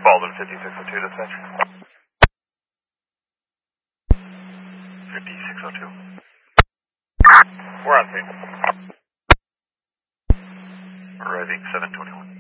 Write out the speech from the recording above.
Baldwin 5602, dispatch. 5602. We're on scene. Arriving 721.